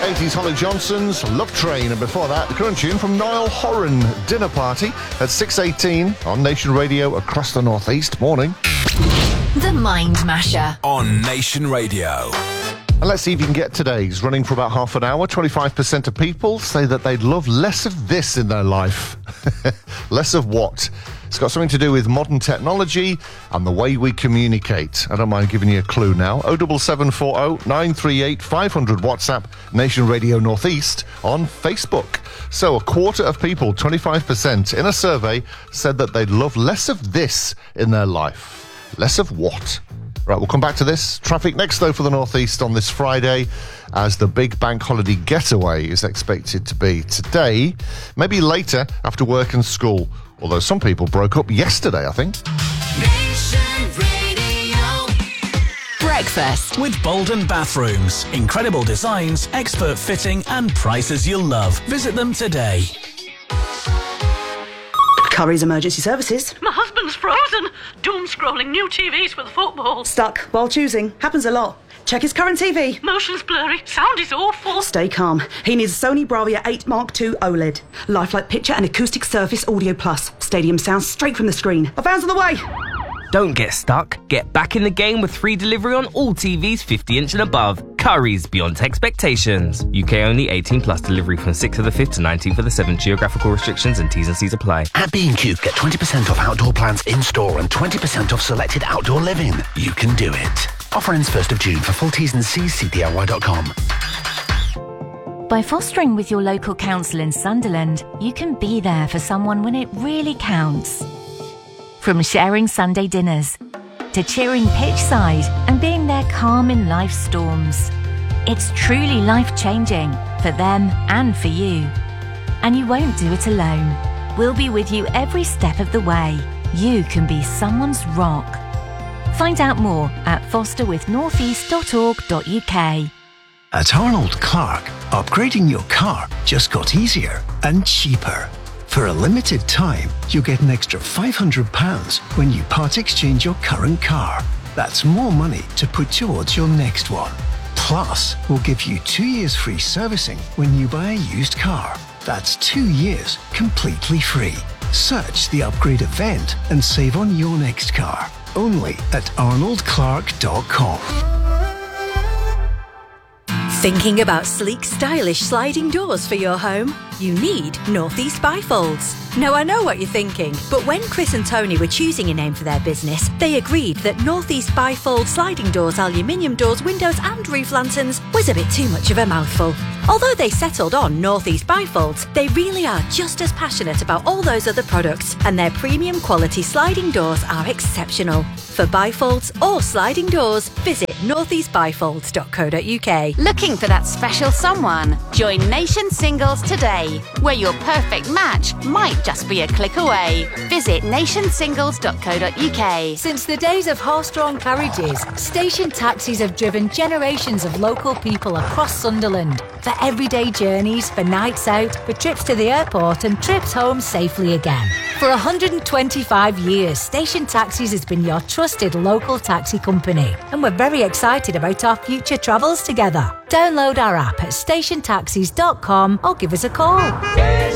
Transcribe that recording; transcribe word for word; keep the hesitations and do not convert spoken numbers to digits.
eighties Holly Johnson's Love Train, and before that, the current tune from Niall Horan, Dinner Party, at six eighteen on Nation Radio across the North East. Morning. The Mind Masher on Nation Radio. And let's see if you can get today's. Running for about half an hour, twenty-five percent of people say that they'd love less of this in their life. Less of what? It's got something to do with modern technology and the way we communicate. I don't mind giving you a clue now. oh seven seven four oh nine three eight five hundred WhatsApp, Nation Radio Northeast on Facebook. So a quarter of people, twenty-five percent, in a survey said that they'd love less of this in their life. Less of what? Right, we'll come back to this. Traffic next, though, for the Northeast on this Friday, as the big bank holiday getaway is expected to be today, maybe later after work and school. Although some people broke up yesterday, I think. Nation Radio. Breakfast with Bolden Bathrooms. Incredible designs, expert fitting and prices you'll love. Visit them today. Curry's Emergency Services. My husband's frozen. Doom scrolling new T Vs for the football. Stuck while choosing. Happens a lot. Check his current T V. Motion's blurry. Sound is awful. Stay calm. He needs a Sony Bravia eight Mark two OLED. Lifelike picture and acoustic surface audio plus. Stadium sound straight from the screen. A van's on the way. Don't get stuck. Get back in the game with free delivery on all T Vs fifty inch and above. Curry's beyond expectations. U K only, eighteen plus. Delivery from sixth of the fifth to nineteenth of the seventh. Geographical restrictions and T's and C's apply. At B and Q, get twenty percent off outdoor plants in-store and twenty percent off selected outdoor living. You can do it. Offer ends first of June. For full T's and C's, see D I Y dot com. By fostering with your local council in Sunderland, you can be there for someone when it really counts. From sharing Sunday dinners to cheering pitch side and being there calm in life's storms. It's truly life-changing for them and for you. And you won't do it alone. We'll be with you every step of the way. You can be someone's rock. Find out more at foster with northeast dot org dot U K. At Arnold Clark, upgrading your car just got easier and cheaper. For a limited time, you'll get an extra five hundred pounds when you part exchange your current car. That's more money to put towards your next one. Plus, we'll give you two years free servicing when you buy a used car. That's two years completely free. Search the upgrade event and save on your next car. Only at arnold clark dot com. Thinking about sleek, stylish sliding doors for your home? You need Northeast Bifolds. Now, I know what you're thinking, but when Chris and Tony were choosing a name for their business, they agreed that Northeast Bifold sliding doors, aluminium doors, windows and roof lanterns was a bit too much of a mouthful. Although they settled on Northeast Bifolds, they really are just as passionate about all those other products, and their premium quality sliding doors are exceptional. For bifolds or sliding doors, visit northeast bifolds dot co dot U K. Looking for that special someone? Join Nation Singles today, where your perfect match might just be a click away. Visit nation singles dot co dot U K. Since the days of horse-drawn carriages, station taxis have driven generations of local people across Sunderland for everyday journeys, for nights out, for trips to the airport and trips home safely again. For one hundred twenty-five years, Station Taxis has been your trusted local taxi company, and we're very excited about our future travels together. Download our app at station taxis dot com or give us a call.